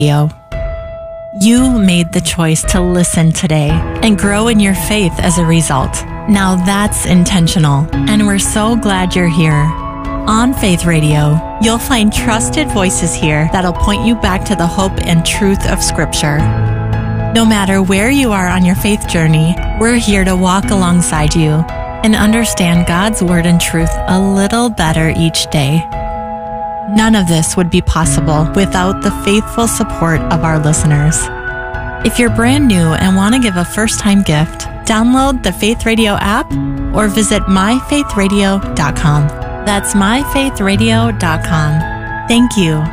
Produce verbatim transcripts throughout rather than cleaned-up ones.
You made the choice to listen today and grow in your faith as a result. Now that's intentional, and we're so glad you're here. On Faith Radio, you'll find trusted voices here that'll point you back to the hope and truth of Scripture. No matter where you are on your faith journey, we're here to walk alongside you and understand God's Word and truth a little better each day. None of this would be possible without the faithful support of our listeners. If you're brand new and want to give a first-time gift, download the Faith Radio app or visit my faith radio dot com. That's my faith radio dot com. Thank you.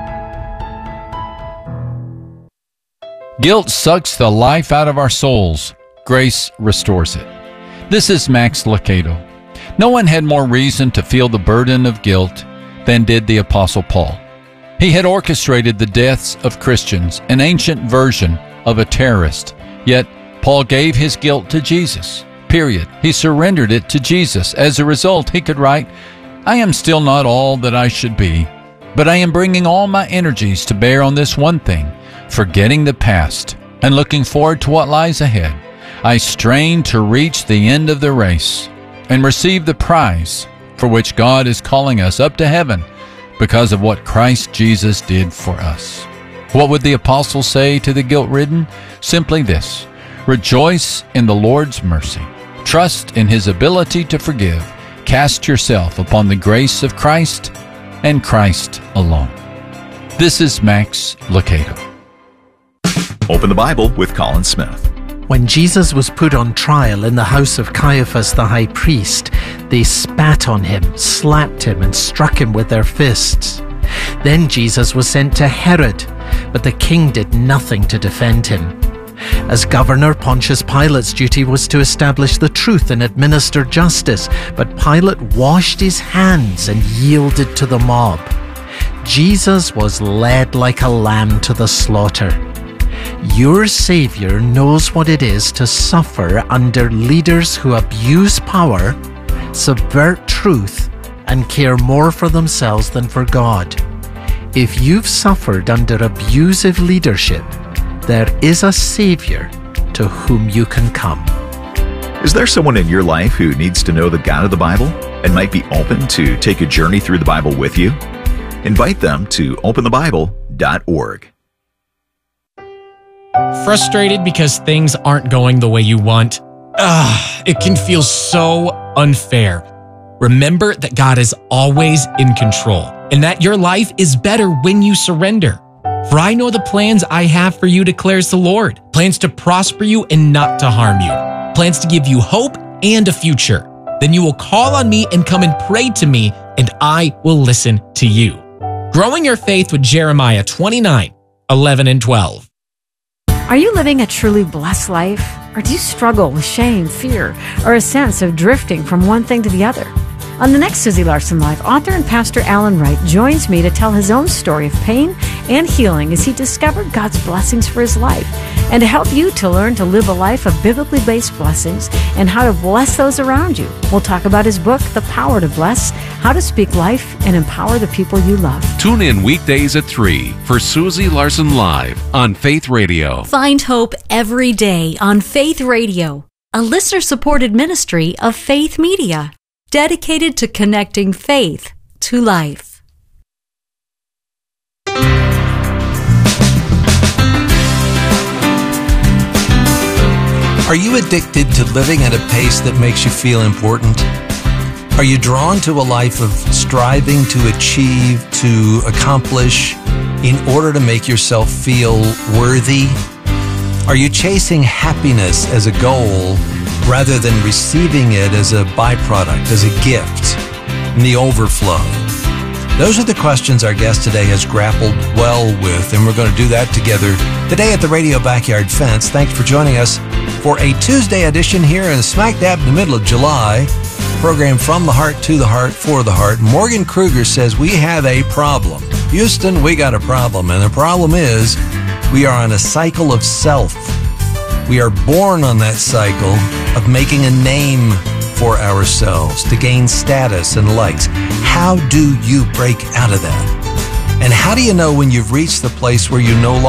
Guilt sucks the life out of our souls. Grace restores it. This is Max Lucado. No one had more reason to feel the burden of guilt than did the Apostle Paul. He had orchestrated the deaths of Christians, an ancient version of a terrorist. Yet, Paul gave his guilt to Jesus. Period. He surrendered it to Jesus. As a result, he could write, I am still not all that I should be, but I am bringing all my energies to bear on this one thing, forgetting the past and looking forward to what lies ahead. I strain to reach the end of the race and receive the prize for which God is calling us up to heaven because of what Christ Jesus did for us. What would the apostle say to the guilt-ridden? Simply this: rejoice in the Lord's mercy. Trust in His ability to forgive. Cast yourself upon the grace of Christ and Christ alone. This is Max Lucado. Open the Bible with Colin Smith. When Jesus was put on trial in the house of Caiaphas the high priest, they spat on him, slapped him, and struck him with their fists. Then Jesus was sent to Herod, but the king did nothing to defend him. As governor, Pontius Pilate's duty was to establish the truth and administer justice, but Pilate washed his hands and yielded to the mob. Jesus was led like a lamb to the slaughter. Your Savior knows what it is to suffer under leaders who abuse power, subvert truth, and care more for themselves than for God. If you've suffered under abusive leadership, there is a Savior to whom you can come. Is there someone in your life who needs to know the God of the Bible and might be open to take a journey through the Bible with you? Invite them to open the bible dot org. Frustrated because things aren't going the way you want? Ugh, it can feel so unfair. Remember that God is always in control and that your life is better when you surrender. For I know the plans I have for you, declares the Lord. Plans to prosper you and not to harm you. Plans to give you hope and a future. Then you will call on me and come and pray to me, and I will listen to you. Growing your faith with Jeremiah twenty-nine, eleven and twelve. Are you living a truly blessed life? Or do you struggle with shame, fear, or a sense of drifting from one thing to the other? On the next Susie Larson Live, author and pastor Alan Wright joins me to tell his own story of pain and healing as he discovered God's blessings for his life, and to help you to learn to live a life of biblically based blessings and how to bless those around you. We'll talk about his book, The Power to Bless, how to speak life and empower the people you love. Tune in weekdays at three for Susie Larson Live on Faith Radio. Find hope every day on Faith Radio, a listener-supported ministry of Faith Media, dedicated to connecting faith to life. Are you addicted to living at a pace that makes you feel important? Are you drawn to a life of striving to achieve, to accomplish, in order to make yourself feel worthy? Are you chasing happiness as a goal rather than receiving it as a byproduct, as a gift, in the overflow? Those are the questions our guest today has grappled well with, and we're going to do that together today at the Radio Backyard Fence. Thanks for joining us for a Tuesday edition here in smack dab in the middle of July. Program From the Heart to the Heart for the Heart. Morgan Kruger says we have a problem. Houston, we got a problem, and the problem is we are on a cycle of self. We are born on that cycle of making a name for ourselves to gain status and likes. How do you break out of that? And how do you know when you've reached the place where you no